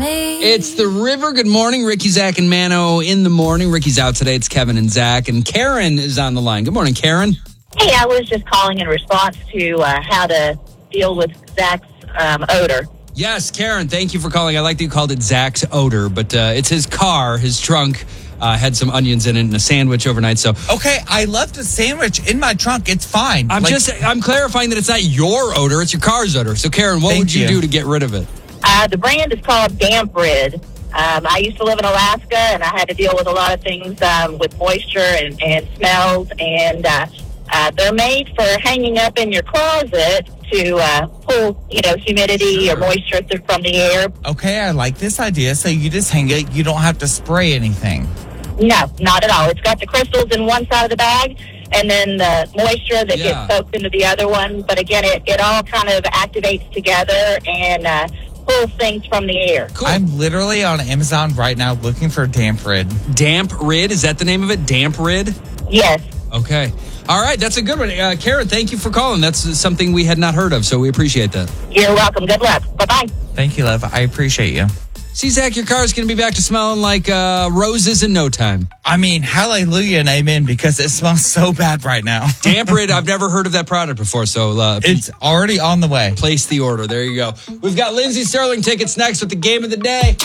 me. It's the River. Good morning. Ricky, Zach, and Mano in the morning. Ricky's out today. It's Kevin and Zach. And Karen is on the line. Good morning, Karen. Hey, I was just calling in response to how to deal with Zach's odor. Yes, Karen, thank you for calling. I like that you called it Zach's odor, but it's his car, his trunk. Had some onions in it and a sandwich overnight. So okay, I left a sandwich in my trunk. It's fine. I'm clarifying that it's not your odor; it's your car's odor. So, Karen, what would you do to get rid of it? The brand is called Damp Rid. I used to live in Alaska, and I had to deal with a lot of things with moisture and smells. And they're made for hanging up in your closet to pull, humidity or moisture from the air. Okay, I like this idea. So you just hang it. You don't have to spray anything. No, not at all. It's got the crystals in one side of the bag, and then the moisture that gets soaked into the other one. But again, it all kind of activates together and pulls things from the air. Cool. I'm literally on Amazon right now looking for Damp Rid. Damp Rid? Is that the name of it? Damp Rid? Yes. Okay. All right. That's a good one. Karen, thank you for calling. That's something we had not heard of, so we appreciate that. You're welcome. Good luck. Bye-bye. Thank you, love. I appreciate you. See, Zach, your car is going to be back to smelling like roses in no time. I mean, hallelujah and amen, because it smells so bad right now. Damp Rid, I've never heard of that product before, so it's already on the way. Place the order. There you go. We've got Lindsey Sterling tickets next with the game of the day.